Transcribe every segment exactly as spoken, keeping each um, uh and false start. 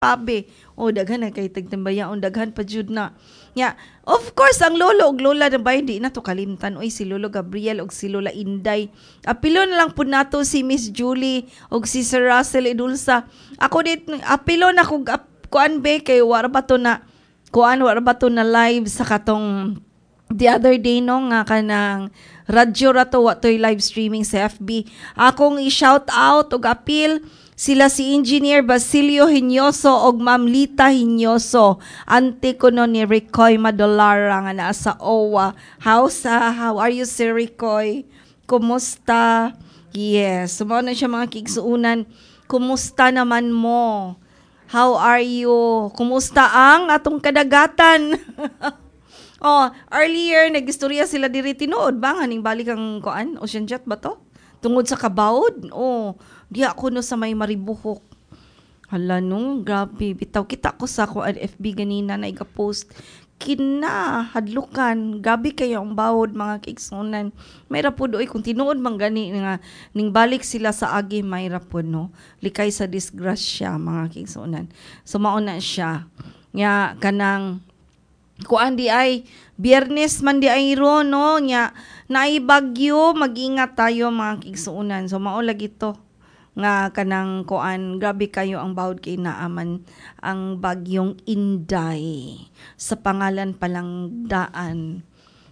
pabe. O daghan na kay tagtambayaon, daghan pa jud na. Nya, of course ang lolo ug lola na bay di na to kalimtan oy si Lolo Gabriel ug si Lola Inday. Apilo na lang pud nato si Miss Julie ug si Sir Russell Edulsa. Ako dit apilo na kog ap, kuan be kay wara ba to na kuan wara ba to na live sa katong the other day no nga kanang radyo rato wa toy live streaming sa F B. Akong i-shout out ug apil sila si Engineer Basilio Hinyoso og Ma'am Lita Hinyoso. Ante ko no ni Ricoy Madolara nga naa sa O W A. How sa how are you Sir Ricoy? Kumusta? Yes, sumo na siya mga kigsuunan. Kumusta naman mo? How are you? Kumusta ang atong kadagatan? Oh, earlier nagistorya sila diri tinuod ba nga ning balik ang kuan Ocean Jet ba to? Tungod sa kabawod? Oh, di ako no sa may maribuhok. Hala no, grabe. Bitaw kita ko sa kuan F B ganina na iga-post. Kina, hadlukan. Grabe kayo ang bawod mga kigsunan. May rapod oy kung tinuod man gani nga ning balik sila sa agi may rapod no. Likay sa disgrasya mga kigsunan. So mao na siya. Nya kanang kuan di ay Biyernes man di ay ro no nya naay bagyo, mag-ingat tayo mga kigsuunan. So mao lagi to nga kanang kuan grabe kayo ang bawod kay naaman ang bagyong Inday sa pangalan palang daan.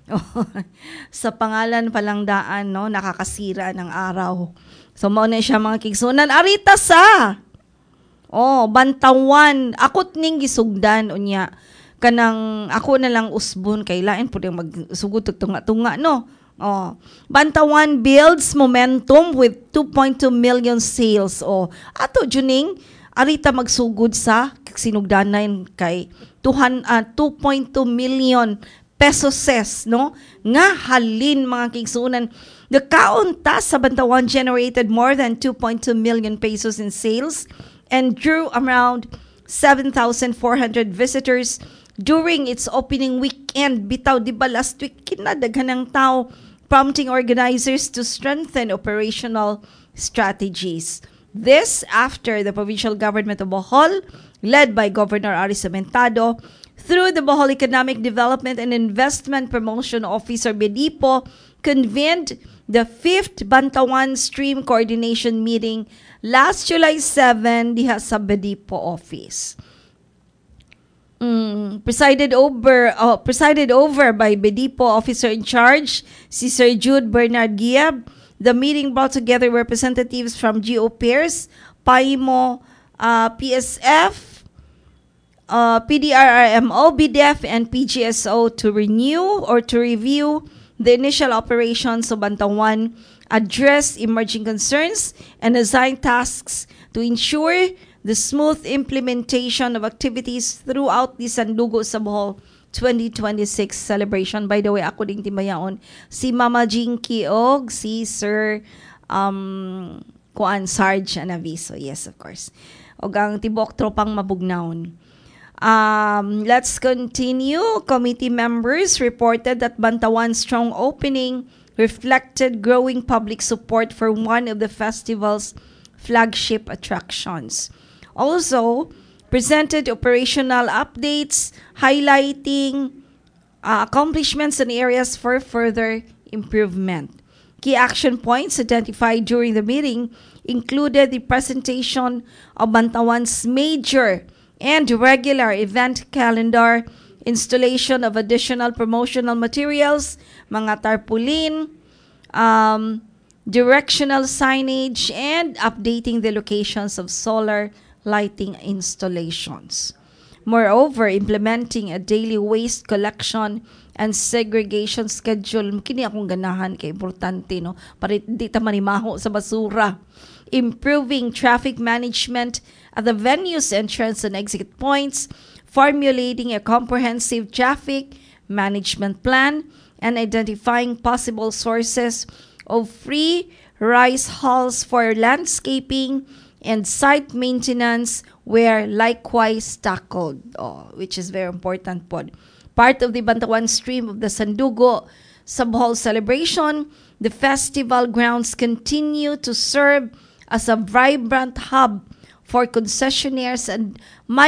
Sa pangalan palang daan no nakakasira ng araw. So mao na siya mga kigsuunan. Arita sa Oh, Bantawan akot ning gisugdan unya kanang ako na lang usbon kay lain pud magsugod tunga-tunga no. Oh, Bantawan builds momentum with two point two million sales. Oh, ato juning arita magsugod sa sinugdanan kay two point two million pesos no nga halin mga kigsuunan. The kaunta sa Bantawan generated more than two point two million pesos in sales and drew around seven thousand four hundred visitors during its opening weekend. Bitaw di ba last week kinadaghan ng tao, prompting organizers to strengthen operational strategies. This after the provincial government of Bohol, led by Governor Ari Cementado, through the Bohol Economic Development and Investment Promotion Office or BEDIPO, convened the fifth Bantawan Stream Coordination Meeting last July seventh diha sa BEDIPO office. Mm, presided over uh, presided over by BEDIPO officer in charge, si Sir Jude Bernard Giab. The meeting brought together representatives from G O Pairs, PAIMO, uh, P S F, uh, P D R R M O, B D F, and P G S O to renew or to review the initial operations of Bantawan, address emerging concerns, and assign tasks to ensure the smooth implementation of activities throughout the Sandugo sa Bohol twenty twenty-six celebration. By the way, ako ding timbayaon si Mama Jinky og si Sir um, Kuan Sarge Anaviso. Yes, of course. Og ang tibok tropang mabugnaon. Um, let's continue. Committee members reported that Bantawan's strong opening reflected growing public support for one of the festival's flagship attractions. Also, presented operational updates highlighting uh, accomplishments and areas for further improvement. Key action points identified during the meeting included the presentation of Bantawan's major and regular event calendar, installation of additional promotional materials, mga tarpaulin, um, directional signage, and updating the locations of solar lighting installations. Moreover, implementing a daily waste collection and segregation schedule. Kini akong ganahan kay importante no para di ta manimaho sa basura. Improving traffic management at the venue's entrance and exit points, formulating a comprehensive traffic management plan, and identifying possible sources of free rice hulls for landscaping and site maintenance were likewise tackled, oh, which is very important po. Part of the Bantawan stream of the Sandugo sa Bohol celebration, the festival grounds continue to serve as a vibrant hub for concessionaires and